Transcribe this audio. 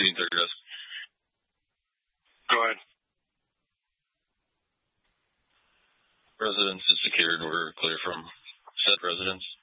Proceeding third desk. Go ahead. Residence is secured. We're clear from said residence.